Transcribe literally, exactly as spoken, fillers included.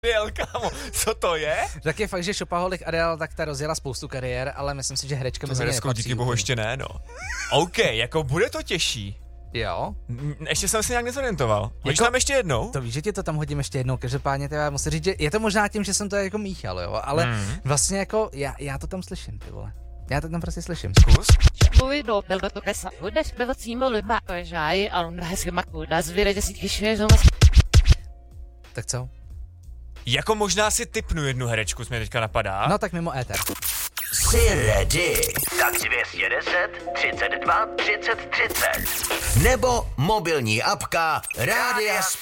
Jel, kámo, co to je? Tak je fakt, že Shopaholic Adele tak ta rozjela spoustu kariér, ale myslím si, že herečka mezi ně nepatří. Díky bohu ještě ne, no. OK, jako bude to těžší. Jo. Ještě jsem se nějak nezorientoval. Můžeš jako, tam ještě jednou? To víš, že ti to tam hodím ještě jednou, každopádně teda musím říct, že je to možná tím, že jsem to jako míchal, jo, ale mm. vlastně jako já, já to tam slyším, ty vole. Já to tam prostě slyším. Zkus. Tak co? Jako možná si tipnu jednu herečku, mě teďka napadá. No tak mimo éter. Jsi ready? Tak dvě stě deset, třicet dva, třicet třicet. Nebo mobilní apka Rádia